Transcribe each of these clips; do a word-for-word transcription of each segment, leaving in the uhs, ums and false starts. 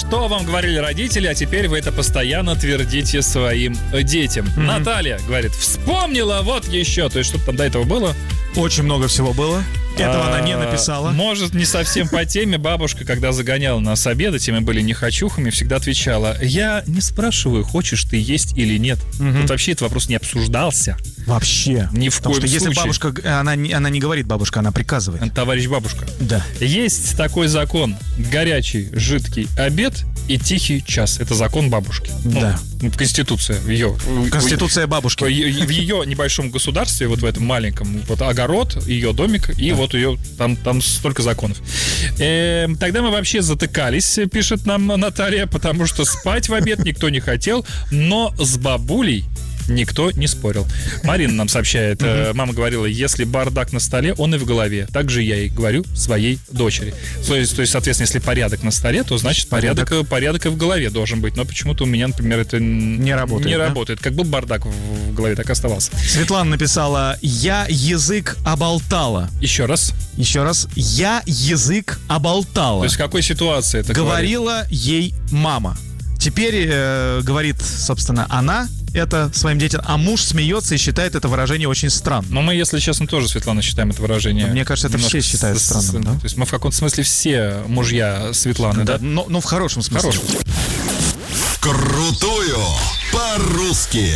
что вам говорили родители, а теперь вы это постоянно твердите своим детям. Mm-hmm. Наталья говорит, вспомнила, вот еще. То есть что-то там до этого было? Очень много всего было. Этого а, она не написала. Может, не совсем по теме. Бабушка, когда загоняла нас обедать, и мы были нехочухами, всегда отвечала: я не спрашиваю, хочешь ты есть или нет. Угу. Вот вообще этот вопрос не обсуждался. Вообще. Ни в Потому коем что случае. Если бабушка, она, она не говорит бабушка, она приказывает. Товарищ бабушка. Да. Есть такой закон: горячий, жидкий обед и тихий час. Это закон бабушки. Да. Ну, Конституция. Ее, Конституция бабушки. В ее небольшом государстве, вот в этом маленьком, вот огород, ее домик, и да. вот ее, там, там столько законов. Э, тогда мы вообще затыкались, пишет нам Наталья, потому что спать в обед никто не хотел, но с бабулей никто не спорил. Марина нам сообщает, э, мама говорила, если бардак на столе, он и в голове. Так же я и говорю своей дочери. То есть, то есть, соответственно, если порядок на столе, то значит порядок, порядок, порядок и в голове должен быть. Но почему-то у меня, например, это не работает. Не да? работает. Как был бардак в голове, так и оставался. Светлана написала: я язык оболтала. Еще раз. Еще раз. Я язык оболтала. То есть в какой ситуации это говорила говорит? Ей мама. Теперь э, говорит, собственно, она это своим детям, а муж смеется и считает это выражение очень странным. Но мы, если честно, тоже, Светлана, считаем это выражение. Мне кажется, это все считают с, странным. С, да? То есть мы в каком-то смысле все мужья Светланы, да? да? Но, но в хорошем смысле. Хорошем. Крутую по-русски.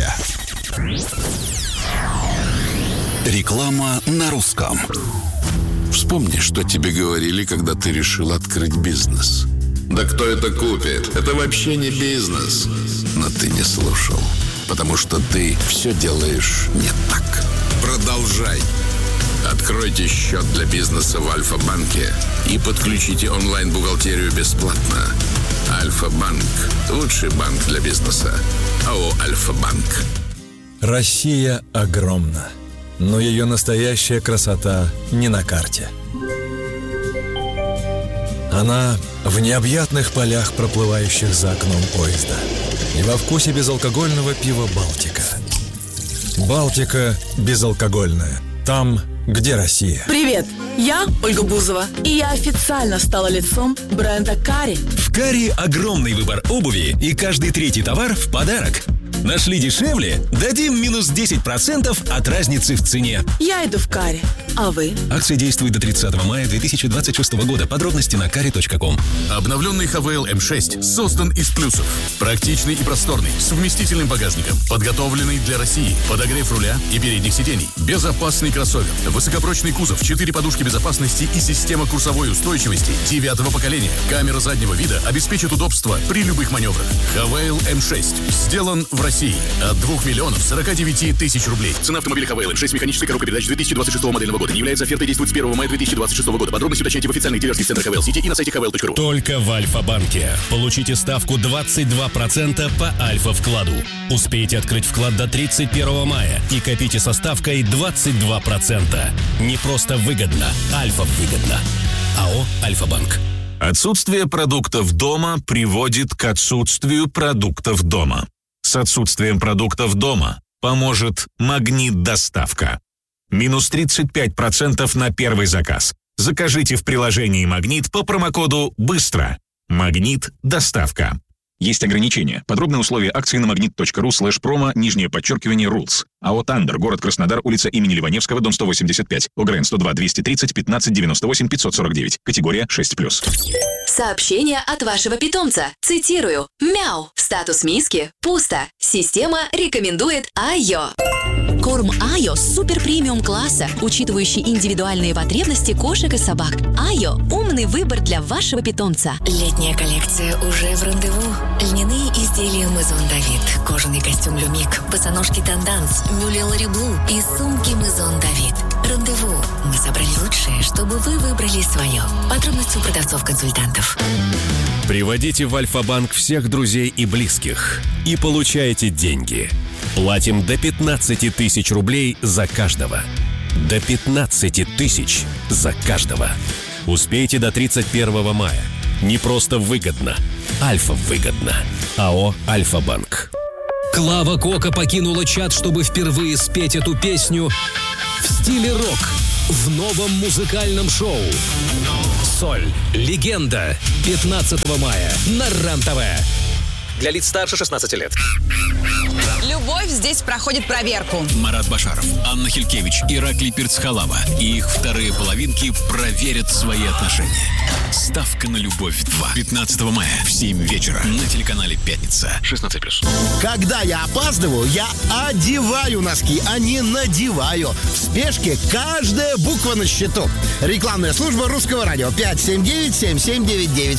Реклама на русском. Вспомни, что тебе говорили, когда ты решил открыть бизнес. Да кто это купит? Это вообще не бизнес. Но ты не слушал, потому что ты все делаешь не так. Продолжай. Откройте счет для бизнеса в Альфа-банке и подключите онлайн-бухгалтерию бесплатно. Альфа-банк – лучший банк для бизнеса. АО «Альфа-банк». Россия огромна, но ее настоящая красота не на карте. Она в необъятных полях, проплывающих за окном поезда, и во вкусе безалкогольного пива «Балтика». «Балтика» безалкогольная. Там, где Россия. Привет, я Ольга Бузова, и я официально стала лицом бренда «Кари». В «Кари» огромный выбор обуви, и каждый третий товар в подарок. Нашли дешевле? Дадим минус десять процентов от разницы в цене. Я иду в «Кари», а вы? Акция действует до тридцатого мая две тысячи двадцать шестого года. Подробности на кари точка ком. Обновленный Хавейл эм шесть создан из плюсов. Практичный и просторный, с вместительным багажником, подготовленный для России, подогрев руля и передних сидений, безопасный кроссовер, высокопрочный кузов, четыре подушки безопасности и система курсовой устойчивости девятого поколения. Камера заднего вида обеспечит удобство при любых маневрах. Хавейл эм шесть сделан в России от двух миллионов сорока девяти тысяч рублей. Цена автомобиля Хавейл эм шесть механической коробкой передач две тысячи двадцать шестого модельного года. Не является офертой, действует с первого мая две тысячи двадцать шестого года. Подробности уточняйте в официальных дилерских центрах Хавейл Сити и на сайте хавейл точка ру. Только в Альфа-банке. Получите ставку двадцать два процента по Альфа-вкладу. Успейте открыть вклад до тридцать первого мая и копите со ставкой двадцать два процента. Не просто выгодно, Альфа-выгодно. АО «Альфа-банк». Отсутствие продуктов дома приводит к отсутствию продуктов дома. С отсутствием продуктов дома поможет «Магнит-доставка». Минус тридцать пять процентов на первый заказ. Закажите в приложении «Магнит» по промокоду «Быстро». «Магнит-доставка». Есть ограничения. Подробные условия акции на магнит точка ру слэш промо, нижнее подчеркивание, рулс. АО «Тандер», город Краснодар, улица имени Ливаневского, дом сто восемьдесят пять. ОГРН сто два двести тридцать пятнадцать девяносто восемь пятьсот сорок девять. Категория шесть плюс. Сообщение от вашего питомца. Цитирую. Мяу. Статус миски. Пусто. Система рекомендует Айо. Корм Айо супер премиум класса, учитывающий индивидуальные потребности кошек и собак. Айо – умный выбор для вашего питомца. Летняя коллекция уже в рандеву. Льняные изделия Мезон Давид, кожаный костюм Люмик, босоножки Танданс, мюли Лори Блу и сумки Мезон Давид. Рандеву. Мы собрали лучшее, чтобы вы выбрали свое. Подробности у продавцов-консультантов. Приводите в Альфа-банк всех друзей и близких и получаете деньги. Платим до пятнадцати тысяч рублей за каждого. До пятнадцати тысяч за каждого. Успейте до тридцать первого мая. Не просто выгодно, Альфа-выгодно. АО «Альфа-банк». Клава Кока покинула чат, чтобы впервые спеть эту песню в стиле рок в новом музыкальном шоу. Соль. Легенда. пятнадцатого мая на РЕН-ТВ. Для лиц старше шестнадцати лет. Любовь здесь проходит проверку. Марат Башаров, Анна Хилькевич, Ираклий Перцхалава и их вторые половинки проверят свои отношения. Ставка на любовь два. пятнадцатого мая в семь вечера на телеканале «Пятница». шестнадцать плюс. Когда я опаздываю, я одеваю носки, а не надеваю. В спешке каждая буква на счету. Рекламная служба Русского радио. пять семь девять семь семь девять девять.